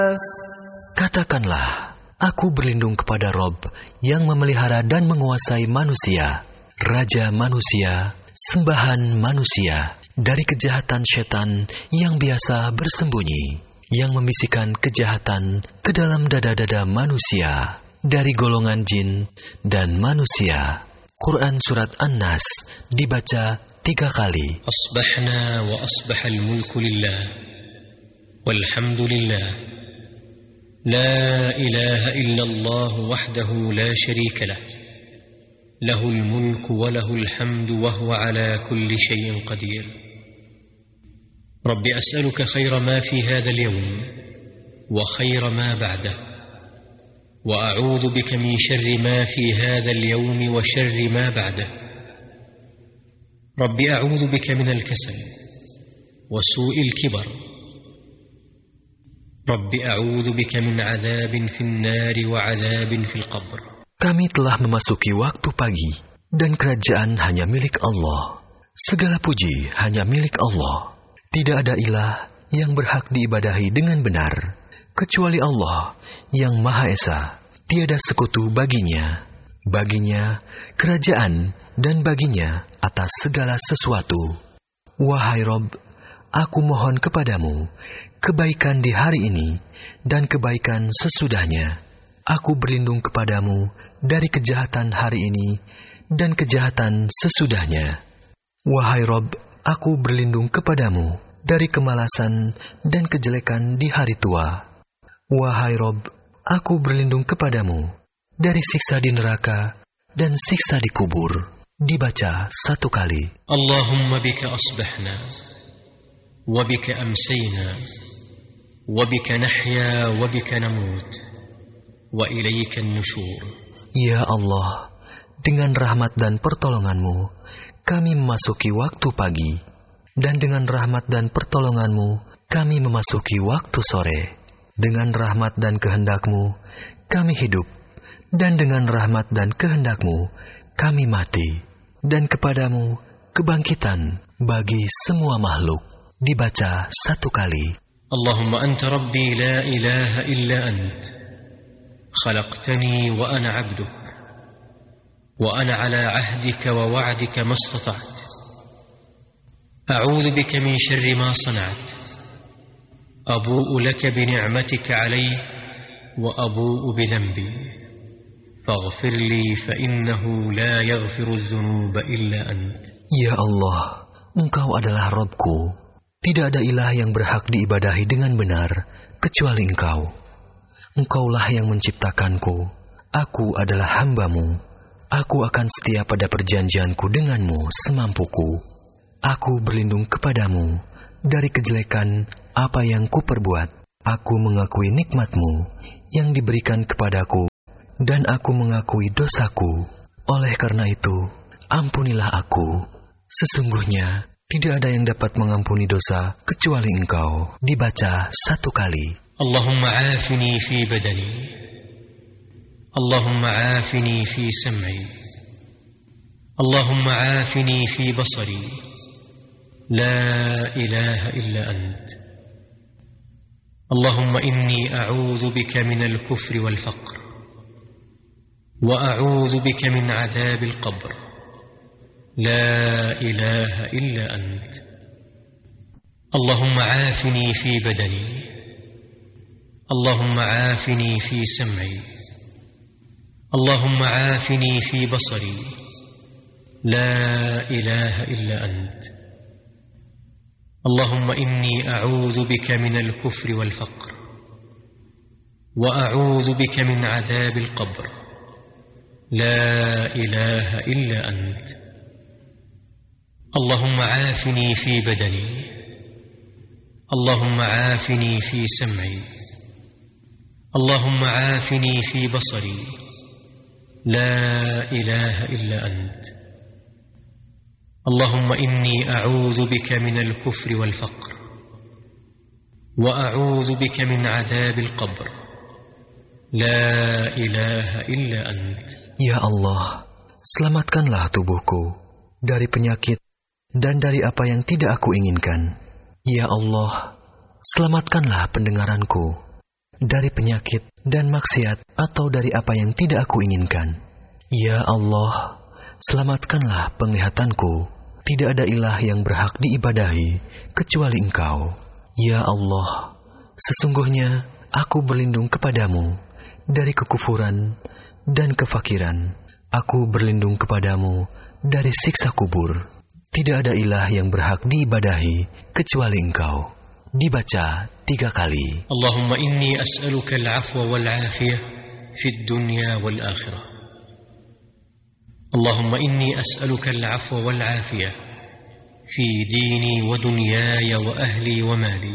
Katakanlah, aku berlindung kepada Rob yang memelihara dan menguasai manusia, Raja manusia, sembahan manusia, dari kejahatan setan yang biasa bersembunyi, yang membisikkan kejahatan ke dalam dada-dada manusia, dari golongan jin dan manusia. Quran Surat An-Nas dibaca 3 kali. Asbahna wa asbahal mulku lillah, walhamdulillah. لا إله إلا الله وحده لا شريك له له الملك وله الحمد وهو على كل شيء قدير رب أسألك خير ما في هذا اليوم وخير ما بعده وأعوذ بك من شر ما في هذا اليوم وشر ما بعده رب أعوذ بك من الكسل وسوء الكبر Rabbi a'udzu bika min 'adzabin fin nari wa 'adzabin fil qabr. Kami telah memasuki waktu pagi dan kerajaan hanya milik Allah. Segala puji hanya milik Allah. Tidak ada ilah yang berhak diibadahi dengan benar kecuali Allah yang Maha Esa. Tiada sekutu baginya. Baginya kerajaan dan baginya atas segala sesuatu. Wahai Rabb, aku mohon kepadamu kebaikan di hari ini dan kebaikan sesudahnya. Aku berlindung kepadamu dari kejahatan hari ini dan kejahatan sesudahnya. Wahai Rob, aku berlindung kepadamu dari kemalasan dan kejelekan di hari tua. Wahai Rob, aku berlindung kepadamu dari siksa di neraka dan siksa di kubur. Dibaca 1 kali. Allahumma bika asbahna wa bika amsayna وَبِكَ نَحْيَا وَبِكَ نَمُوتُ وَإِلَيْكَ النُّشُورُ. Ya Allah, dengan rahmat dan pertolongan-Mu, kami memasuki waktu pagi, dan dengan rahmat dan pertolongan-Mu, kami memasuki waktu sore. Dengan rahmat dan kehendak-Mu, kami hidup, dan dengan rahmat dan kehendak-Mu, kami mati. Dan kepadamu kebangkitan bagi semua makhluk. Dibaca 1 kali. اللهم أنت ربي لا إله إلا أنت خلقتني وأنا عبدك وأنا على عهدك ووعدك ما استطعت أعوذ بك من شر ما صنعت أبوء لك بنعمتك علي وأبوء بذنبي فاغفر لي فإنه لا يغفر الذنوب إلا أنت. Ya Allah, Engkau adalah Rabbku. Tidak ada ilah yang berhak diibadahi dengan benar kecuali Engkau. Engkaulah yang menciptakanku. Aku adalah hamba-Mu. Aku akan setia pada perjanjianku denganmu semampuku. Aku berlindung kepadamu dari kejelekan apa yang kuperbuat. Aku mengakui nikmat-Mu yang diberikan kepadaku, dan aku mengakui dosaku. Oleh karena itu, ampunilah aku. Sesungguhnya tidak ada yang dapat mengampuni dosa kecuali Engkau. Dibaca 1 kali. Allahumma afini fi badani, Allahumma afini fi sam'i, Allahumma afini fi basari, la ilaha illa ant. Allahumma inni a'udhu bika min al-kufri wal-faqr, wa a'udhu bika min 'adhabil qabr. لا إله إلا أنت. اللهم عافني في بدني، اللهم عافني في سمعي، اللهم عافني في بصري، لا إله إلا أنت. اللهم إني أعوذ بك من الكفر والفقر، وأعوذ بك من عذاب القبر، لا إله إلا أنت. اللهم عافني في بدني، اللهم عافني في سمعي، اللهم عافني في بصري، لا إله إلا أنت. اللهم إني أعوذ بك من الكفر والفقر، وأعوذ بك من عذاب القبر، لا إله إلا أنت. Ya Allah, selamatkanlah tubuhku dari penyakit dan dari apa yang tidak aku inginkan. Ya Allah, selamatkanlah pendengaranku dari penyakit dan maksiat atau dari apa yang tidak aku inginkan. Ya Allah, selamatkanlah penglihatanku. Tidak ada ilah yang berhak diibadahi kecuali Engkau. Ya Allah, sesungguhnya aku berlindung kepadamu dari kekufuran dan kefakiran. Aku berlindung kepadamu dari siksa kubur. Tidak ada ilah yang berhak diibadahi kecuali Engkau. Dibaca 3 kali. Allahumma inni as'aluka al-'afwa wal-'afiyah fid dunya wal-akhirah. Allahumma inni as'aluka al-'afwa wal-'afiyah fi dini wa dunyaya wa ahli wa mali.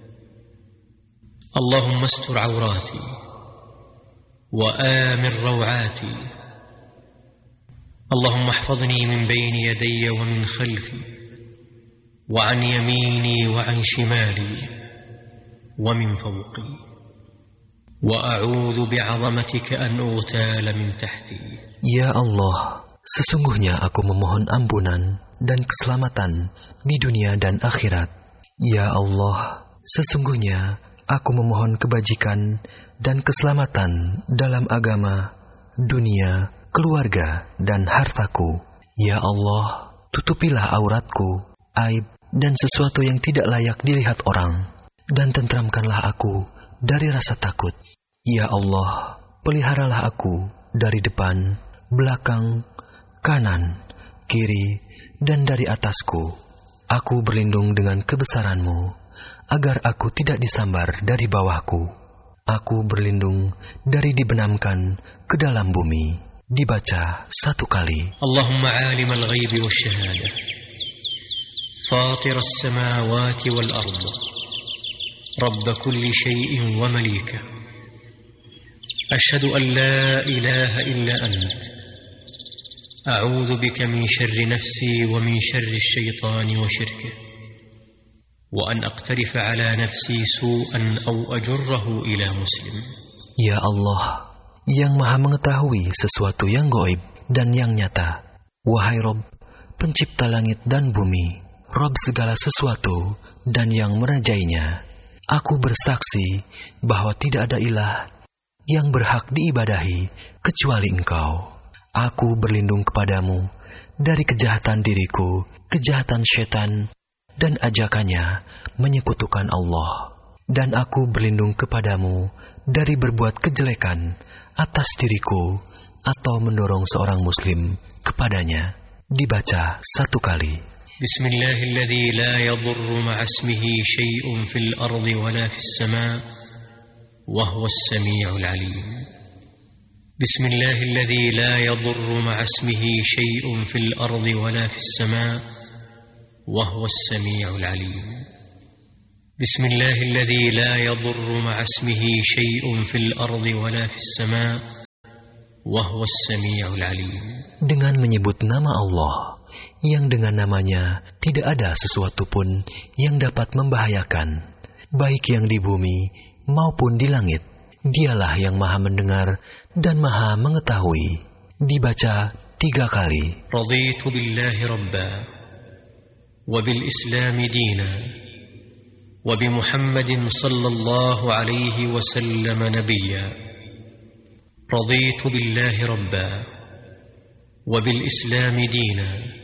Allahumma astur 'awrati wa amir raw'ati. Allahumma ihfazni min bayni yadayya wa min khalfi وعن يميني وعن شمالي ومن فوقي وأعوذ بعظمتك أن أغتال من تحتي. Ya Allah, sesungguhnya aku memohon ampunan dan keselamatan di dunia dan akhirat. Ya Allah, sesungguhnya aku memohon kebajikan dan keselamatan dalam agama, dunia, keluarga, dan hartaku. Ya Allah, tutupilah auratku, aib, dan sesuatu yang tidak layak dilihat orang, dan tentramkanlah aku dari rasa takut. Ya Allah, peliharalah aku dari depan, belakang, kanan, kiri, dan dari atasku. Aku berlindung dengan kebesaran-Mu, agar aku tidak disambar dari bawahku. Aku berlindung dari dibenamkan ke dalam bumi. Dibaca 1 kali. Allahumma alim al-ghaibi wa syahada, فاطر السماوات والأرض رب كل شيء ومليكه أشهد أن لا إله إلا أنت أعوذ بك من شر نفسي ومن شر الشيطان وشركه وأن أقترف على نفسي سوءا أو أجره إلى مسلم. Ya Allah, yang maha mengetahui sesuatu yang gaib dan yang nyata. Wahai Rabb, pencipta langit dan bumi, Rabb segala sesuatu dan yang merajainya, aku bersaksi bahwa tidak ada ilah yang berhak diibadahi kecuali Engkau. Aku berlindung kepadamu dari kejahatan diriku, kejahatan syaitan, dan ajakannya menyekutukan Allah. Dan aku berlindung kepadamu dari berbuat kejelekan atas diriku atau mendorong seorang muslim kepadanya. Dibaca 1 kali. بسم الله الذي لا يضر مع اسمه شيء في الأرض ولا في السماء وهو السميع العليم. بسم الله الذي لا يضر مع اسمه شيء في الأرض ولا في السماء وهو السميع العليم. بسم الله الذي لا يضر مع اسمه شيء في الأرض ولا في السماء وهو السميع العليم. Dengan menyebut nama Allah, yang dengan namanya tidak ada sesuatu pun yang dapat membahayakan, baik yang di bumi maupun di langit. Dialah yang maha mendengar dan maha mengetahui. Dibaca 3 kali. Raditu billahi rabba, wa bil islami dina, wa bi Muhammadin sallallahu alaihi wasallam nabiyya. Raditu billahi rabba, wa bil islami dina,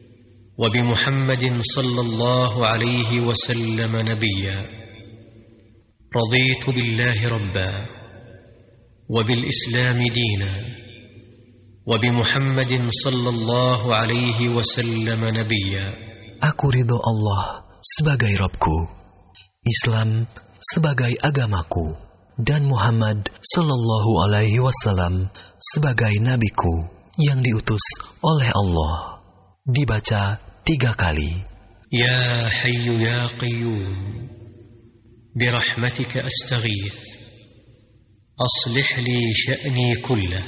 وبمحمد صلى الله عليه وسلم نبيا. رضيت بالله ربا وبالإسلام دينا وبمحمد صلى الله عليه وسلم نبيا. Aku ridho Allah sebagai Rabbku, Islam sebagai agamaku, dan Muhammad sallallahu alaihi wasallam sebagai nabiku yang diutus oleh Allah. Dibaca 3 kali. Ya Hayyu Ya Qayyum, birahmatika astaghith, aslih li sya'ni kullah,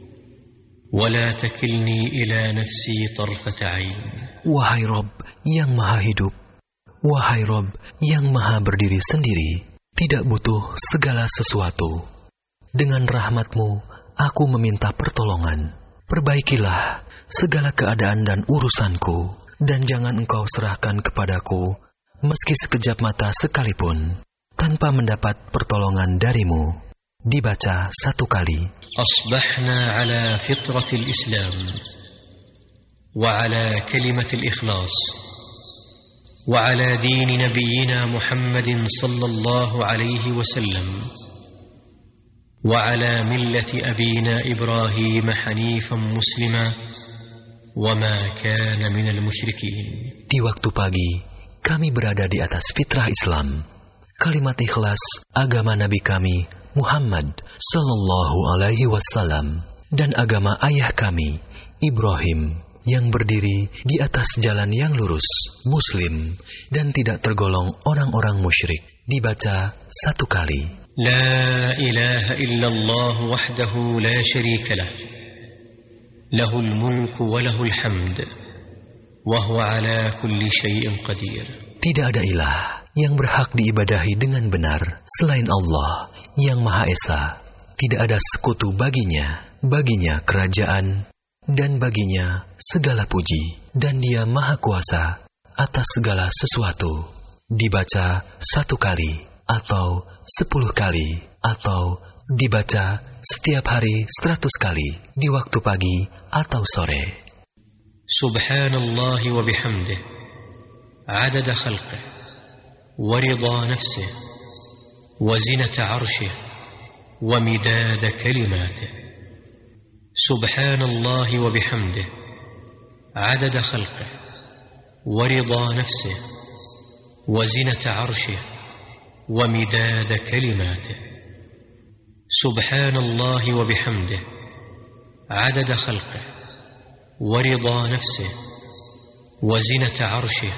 wa la takilni ila nafsi tarfata 'ain. Wahai Rabb yang maha hidup, wahai Rabb yang maha berdiri sendiri, tidak butuh segala sesuatu. Dengan rahmat-Mu aku meminta pertolongan. Perbaikilah segala keadaan dan urusanku, dan jangan Engkau serahkan kepadaku meski sekejap mata sekalipun tanpa mendapat pertolongan darimu. Dibaca 1 kali. Asbahna ala fitratil Islam wa ala kalimatil ikhlas wa ala dini nabiyyina Muhammadin sallallahu alaihi wasallam wa ala millati abina Ibrahim hanifan muslima wa ma kana minal musyrikin. Di waktu pagi, kami berada di atas fitrah Islam, kalimat ikhlas agama Nabi kami Muhammad sallallahu alaihi wasallam, dan agama ayah kami Ibrahim yang berdiri di atas jalan yang lurus, muslim, dan tidak tergolong orang-orang musyrik. Dibaca 1 kali. La ilaha illallah wahdahu la syarika lah, lahul mulku wa lahul hamd, wa huwa ala kulli syai'in qadir. Tidak ada ilah yang berhak diibadahi dengan benar selain Allah yang Maha Esa. Tidak ada sekutu baginya. Baginya kerajaan dan baginya segala puji, dan Dia Maha Kuasa atas segala sesuatu. Dibaca 1 kali atau 10 kali atau dibaca setiap hari 100 kali di waktu pagi atau sore. Subhanallah wa bihamdih, adada khalqih ورضا نفسه وزنة عرشه ومداد كلماته. سبحان الله وبحمده عدد خلقه ورضا نفسه وزنة عرشه ومداد كلماته. سبحان الله وبحمده عدد خلقه ورضا نفسه وزنة عرشه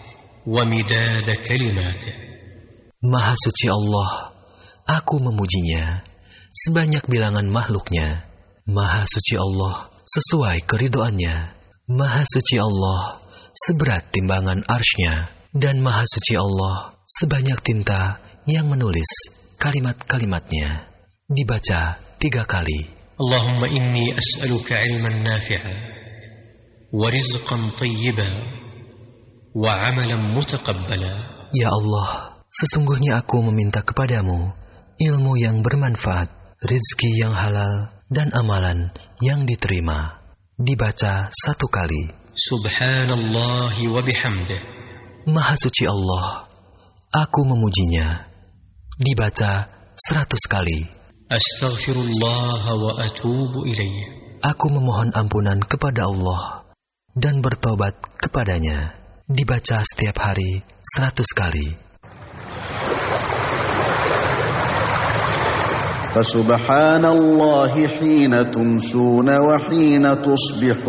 ومداد كلماته. Maha suci Allah, aku memujinya sebanyak bilangan makhluknya. Maha suci Allah sesuai keridhoannya. Maha suci Allah seberat timbangan arsy-Nya, dan Maha suci Allah sebanyak tinta yang menulis kalimat-kalimatnya. Dibaca 3 kali. Allahumma inni as'aluka ilman nafi'a wa rizqan tayyiban wa amalan mutaqabbala. Ya Allah, sesungguhnya aku meminta kepadamu ilmu yang bermanfaat, rezeki yang halal, dan amalan yang diterima. Dibaca 1 kali. Subhanallah wa bihamdih. Maha suci Allah, aku memujinya. Dibaca 100 kali. Astaghfirullah wa atubu ilaih. Aku memohon ampunan kepada Allah dan bertobat kepadanya. Dibaca setiap hari 100 kali. Fasubhanallahi hina tumsuna wa hina tusbihun.